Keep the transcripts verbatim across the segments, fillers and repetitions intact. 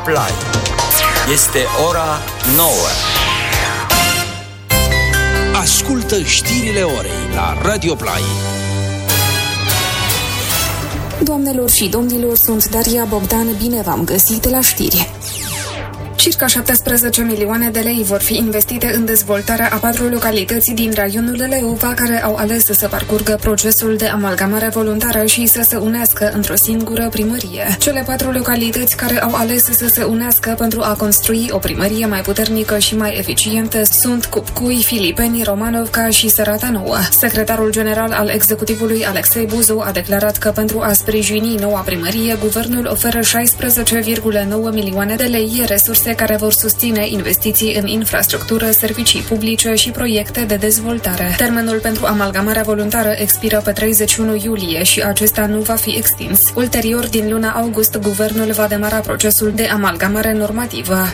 Play. Este ora nouă. Ascultă știrile orei la Radio Play. Doamnelor și domnilor, sunt Daria Bogdan, bine v-am găsit la știri. Circa șaptesprezece milioane de lei vor fi investite în dezvoltarea a patru localități din raionul Leova care au ales să parcurgă procesul de amalgamare voluntară și să se unească într-o singură primărie. Cele patru localități care au ales să se unească pentru a construi o primărie mai puternică și mai eficientă sunt Cupcui, Filipeni, Romanovca și Sărata Nouă. Secretarul general al executivului Alexei Buzu a declarat că pentru a sprijini noua primărie, guvernul oferă șaisprezece virgulă nouă milioane de lei, resurse care vor susține investiții în infrastructură, servicii publice și proiecte de dezvoltare. Termenul pentru amalgamarea voluntară expiră pe treizeci și unu iulie și acesta nu va fi extins. Ulterior, din luna august, guvernul va demara procesul de amalgamare normativă.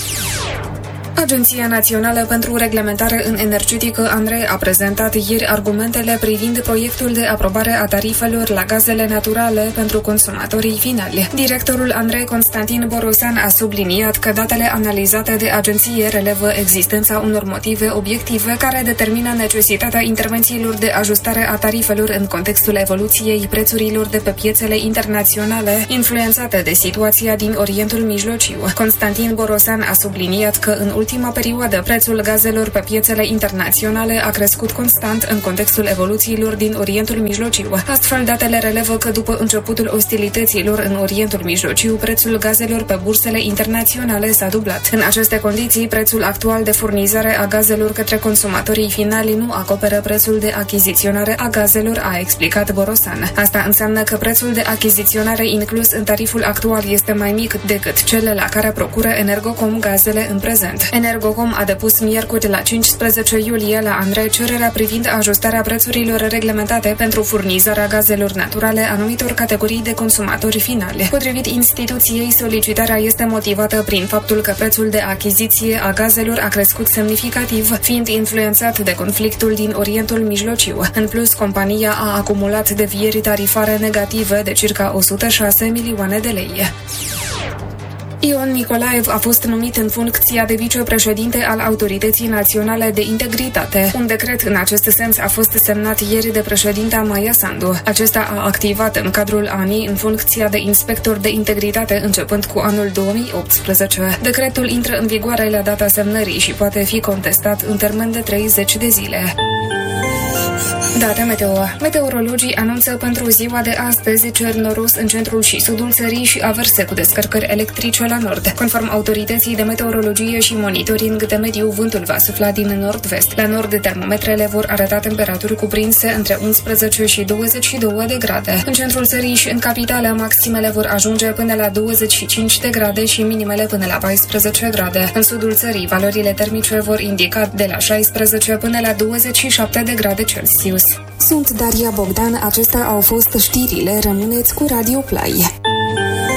Agenția Națională pentru Reglementare în Energetică, ANRE, a prezentat ieri argumentele privind proiectul de aprobare a tarifelor la gazele naturale pentru consumatorii finali. Directorul ANRE, Constantin Borosan, a subliniat că datele analizate de agenție relevă existența unor motive obiective care determină necesitatea intervențiilor de ajustare a tarifelor în contextul evoluției prețurilor de pe piețele internaționale, influențate de situația din Orientul Mijlociu. Constantin Borosan a subliniat că în ultima perioadă, prețul gazelor pe piețele internaționale a crescut constant în contextul evoluțiilor din Orientul Mijlociu. Astfel, datele relevă că după începutul ostilităților în Orientul Mijlociu, prețul gazelor pe bursele internaționale s-a dublat. În aceste condiții, prețul actual de furnizare a gazelor către consumatorii finali nu acoperă prețul de achiziționare a gazelor, a explicat Borosan. Asta înseamnă că prețul de achiziționare inclus în tariful actual este mai mic decât cele la care procură Energocom gazele în prezent. Energocom a depus miercuri la cincisprezece iulie la ANRE cererea privind ajustarea prețurilor reglementate pentru furnizarea gazelor naturale anumitor categorii de consumatori finali. Potrivit instituției, solicitarea este motivată prin faptul că prețul de achiziție a gazelor a crescut semnificativ, fiind influențat de conflictul din Orientul Mijlociu. În plus, compania a acumulat devieri tarifare negative de circa o sută șase milioane de lei. Ion Nicolaev a fost numit în funcția de vicepreședinte al Autorității Naționale de Integritate. Un decret în acest sens a fost semnat ieri de președinta Maia Sandu. Acesta a activat în cadrul A N I în funcția de inspector de integritate începând cu anul două mii optsprezece. Decretul intră în vigoare la data semnării și poate fi contestat în termen de treizeci de zile. Date meteo. Meteorologii anunță pentru ziua de astăzi cer noros în centrul și sudul țării și averse cu descărcări electrice la nord. Conform autorității de meteorologie și monitoring de mediu, vântul va sufla din nord-vest. La nord, termometrele vor arăta temperaturi cuprinse între unsprezece și douăzeci și două de grade. În centrul țării și în capitală, maximele vor ajunge până la douăzeci și cinci de grade și minimele până la paisprezece grade. În sudul țării, valorile termice vor indica de la șaisprezece până la douăzeci și șapte de grade Celsius. Sunt Daria Bogdan, acestea au fost știrile, rămâneți cu Radio Play.